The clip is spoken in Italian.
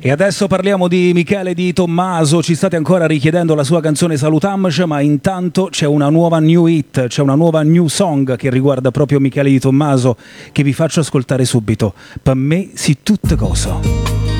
E adesso parliamo di Michele Di Tommaso. Ci state ancora richiedendo la sua canzone Salutamc, ma intanto c'è una nuova new hit, c'è una nuova new song che riguarda proprio Michele Di Tommaso, che vi faccio ascoltare subito. Per me si tutte cose.